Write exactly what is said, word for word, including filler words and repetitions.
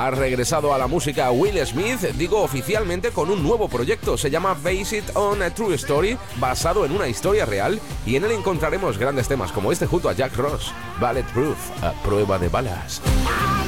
Ha regresado a la música Will Smith, digo oficialmente, con un nuevo proyecto. Se llama Base It on a True Story, basado en una historia real, y en él encontraremos grandes temas como este junto a Jack Ross, Bulletproof, a prueba de balas.